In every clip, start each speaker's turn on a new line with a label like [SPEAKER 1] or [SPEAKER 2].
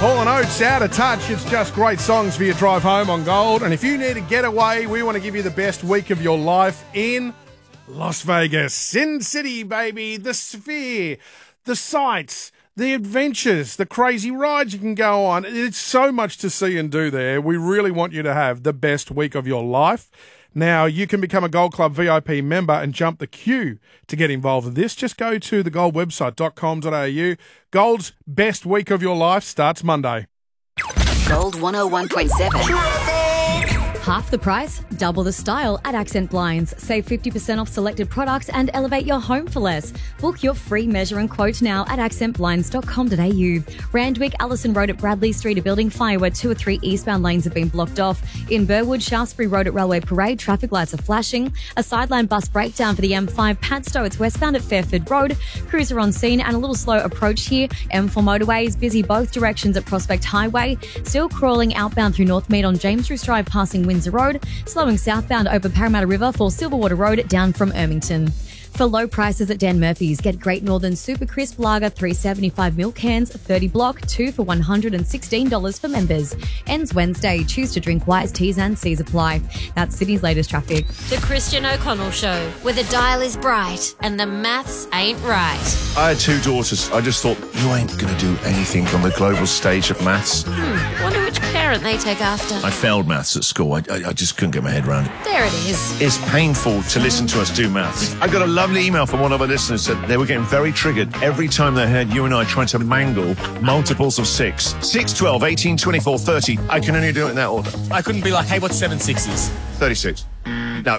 [SPEAKER 1] Hall & Oates, Out of Touch. It's just great songs for your drive home on Gold. And if you need a getaway, we want to give you the best week of your life in Las Vegas. Sin City, baby. The Sphere, the sights, the adventures, the crazy rides you can go on. It's so much to see and do there. We really want you to have the best week of your life. Now, you can become a Gold Club VIP member and jump the queue to get involved with this. Just go to thegoldwebsite.com.au. Gold's best week of your life starts Monday.
[SPEAKER 2] Gold 101.7.
[SPEAKER 3] Half the price, double the style at Accent Blinds. Save 50% off selected products and elevate your home for less. Book your free measure and quote now at accentblinds.com.au. Randwick, Allison Road at Bradley Street, a building fire where 2 or 3 eastbound lanes have been blocked off. In Burwood, Shaftesbury Road at Railway Parade, traffic lights are flashing. A sideline bus breakdown for the M5 Padstow, it's westbound at Fairford Road. Cruiser on scene and a little slow approach here. M4 motorways busy both directions at Prospect Highway. Still crawling outbound through Northmead on James Roos Drive passing Windsor Road, slowing southbound over Parramatta River for Silverwater Road down from Ermington. For low prices at Dan Murphy's, get Great Northern Super Crisp Lager 375 milk cans, 30 block, 2 for $116 for members. Ends Wednesday. Choose to drink wise. T's and C's apply. That's Sydney's latest traffic.
[SPEAKER 4] The Christian O'Connell Show, where the dial is bright and the maths ain't right.
[SPEAKER 5] I had 2 daughters. I just thought, you ain't going to do anything on the global stage of maths.
[SPEAKER 4] Wonder which parent they take after.
[SPEAKER 5] I failed maths at school. I just couldn't get my head around it.
[SPEAKER 4] There it is.
[SPEAKER 5] It's painful to listen to us do maths. I got a lovely email from one of our listeners that they were getting very triggered every time they heard you and I trying to mangle multiples of 6. 6, 12, 18, 24, 30. I can only do it in that order.
[SPEAKER 6] I couldn't be like, hey, what's 7 6s?
[SPEAKER 5] 36. No.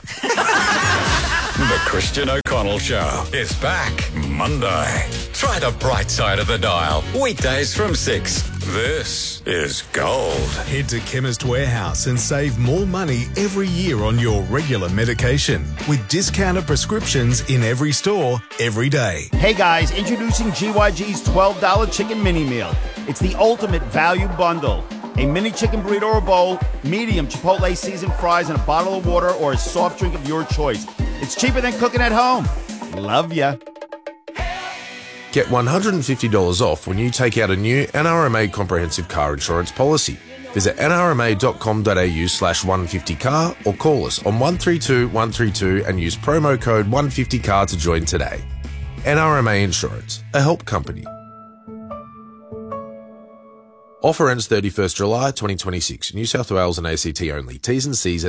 [SPEAKER 7] The Christian O'Connell Show is back Monday. Try the bright side of the dial. Weekdays from 6. This is Gold.
[SPEAKER 8] Head to Chemist Warehouse and save more money every year on your regular medication with discounted prescriptions in every store, every day.
[SPEAKER 9] Hey guys, introducing GYG's $12 chicken mini meal. It's the ultimate value bundle. A mini chicken burrito or bowl, medium Chipotle seasoned fries, and a bottle of water or a soft drink of your choice. It's cheaper than cooking at home. Love ya.
[SPEAKER 10] Get $150 off when you take out a new NRMA comprehensive car insurance policy. Visit nrma.com.au/150car or call us on 132 132 and use promo code 150car to join today. NRMA Insurance, a help company. Offer ends 31st July 2026. New South Wales and ACT only. T's and C's at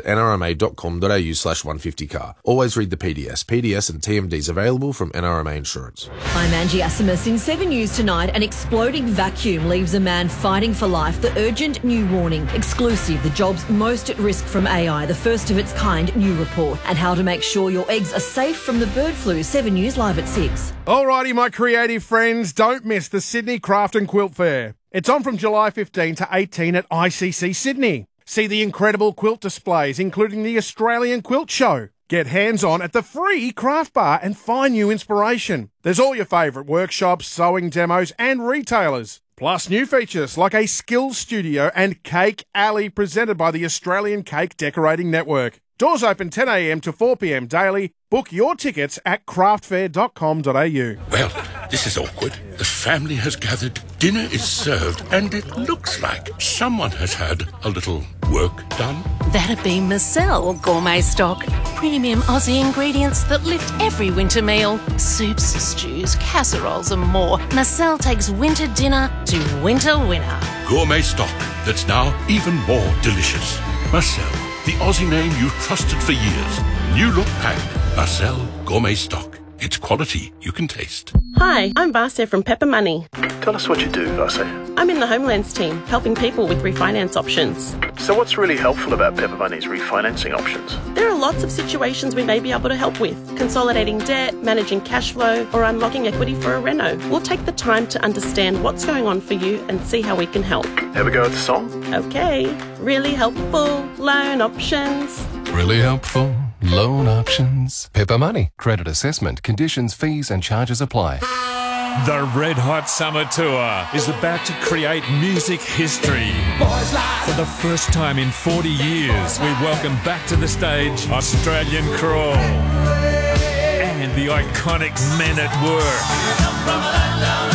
[SPEAKER 10] nrma.com.au/150car. Always read the PDS. PDS and TMDs available from NRMA Insurance.
[SPEAKER 11] I'm Angie Asimus. In 7 News tonight, an exploding vacuum leaves a man fighting for life. The urgent new warning. Exclusive. The jobs most at risk from AI. The first of its kind new report. And how to make sure your eggs are safe from the bird flu. 7 News live at 6.
[SPEAKER 1] Alrighty, my creative friends, don't miss the Sydney Craft and Quilt Fair. It's on from July 15 to 18 at ICC Sydney. See the incredible quilt displays, including the Australian Quilt Show. Get hands-on at the free craft bar and find new inspiration. There's all your favourite workshops, sewing demos and retailers. Plus new features like a skills studio and Cake Alley presented by the Australian Cake Decorating Network. Doors open 10 a.m. to 4 p.m. daily. Book your tickets at craftfair.com.au.
[SPEAKER 7] Well, this is awkward. The family has gathered, dinner is served, and it looks like someone has had a little work done.
[SPEAKER 12] That'd be Marcel Gourmet Stock. Premium Aussie ingredients that lift every winter meal. Soups, stews, casseroles and more. Marcel takes winter dinner to winter winner.
[SPEAKER 7] Gourmet stock that's now even more delicious. Marcel, the Aussie name you've trusted for years. New look pack. Marcel Gourmet Stock. It's quality you can taste.
[SPEAKER 13] Hi, I'm Vasya from Pepper Money.
[SPEAKER 14] Tell us what you do, Vasya.
[SPEAKER 13] I'm in the Homelands team, helping people with refinance options.
[SPEAKER 14] So what's really helpful about Pepper Money's refinancing options?
[SPEAKER 13] There are lots of situations we may be able to help with. Consolidating debt, managing cash flow, or unlocking equity for a reno. We'll take the time to understand what's going on for you and see how we can help.
[SPEAKER 14] Have a go at the song?
[SPEAKER 13] Okay. Really helpful loan options.
[SPEAKER 15] Really helpful loan options. Pepper Money. Credit assessment. Conditions, fees and charges apply.
[SPEAKER 16] The Red Hot Summer Tour is about to create music history. For the first time in 40 years, we welcome back to the stage Australian Crawl and the iconic Men at Work.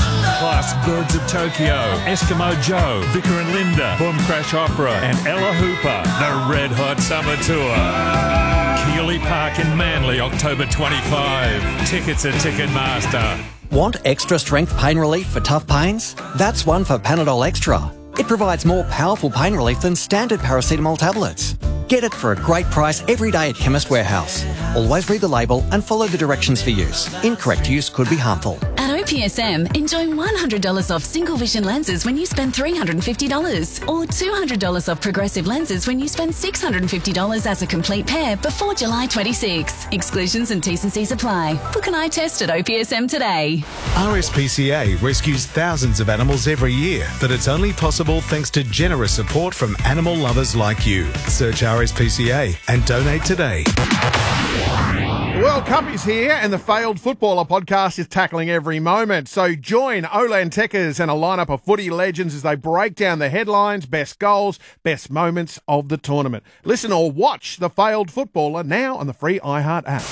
[SPEAKER 16] plus Birds of Tokyo, Eskimo Joe, Vicar and Linda, Boom Crash Opera, and Ella Hooper. The Red Hot Summer Tour. Keeley Park in Manly, October 25. Tickets at Ticketmaster.
[SPEAKER 17] Want extra strength pain relief for tough pains? That's one for Panadol Extra. It provides more powerful pain relief than standard paracetamol tablets. Get it for a great price every day at Chemist Warehouse. Always read the label and follow the directions for use. Incorrect use could be harmful.
[SPEAKER 18] At OPSM, enjoy $100 off single vision lenses when you spend $350 or $200 off progressive lenses when you spend $650 as a complete pair before July 26. Exclusions and T&Cs apply. Book an eye test at OPSM today.
[SPEAKER 8] RSPCA rescues thousands of animals every year, but it's only possible thanks to generous support from animal lovers like you. Search RSPCA and donate today.
[SPEAKER 1] The World Cup is here and the Failed Footballer podcast is tackling every moment. So join Olan Tekkers and a lineup of footy legends as they break down the headlines, best goals, best moments of the tournament. Listen or watch The Failed Footballer now on the free iHeart app.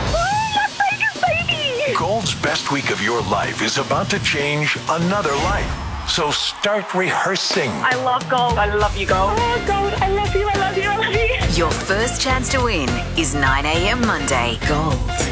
[SPEAKER 19] Gold's best week of your life is about to change another life. So start rehearsing.
[SPEAKER 20] I love Gold. I love you, Gold. Oh, Gold. I love you. I love you. I love you.
[SPEAKER 2] Your first chance to win is 9 a.m. Monday. Gold.